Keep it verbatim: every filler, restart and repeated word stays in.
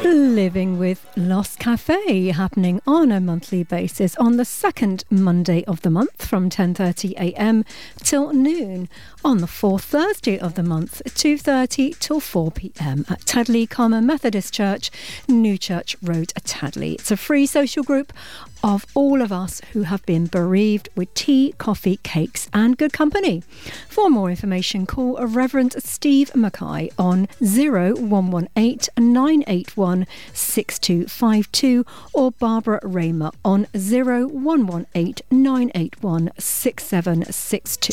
Living with Lost Cafe, happening on a monthly basis on the second Monday of the month from ten thirty a m till noon. On the fourth Thursday of the month, two thirty till four p m at Tadley Common Methodist Church, New Church Road, Tadley. It's a free social group of all of us who have been bereaved, with tea, coffee, cakes and good company. For more information, call Reverend Steve Mackay on zero one one eight nine eight one six two five two or Barbara Raymer on zero one one eight nine eight one six seven six two.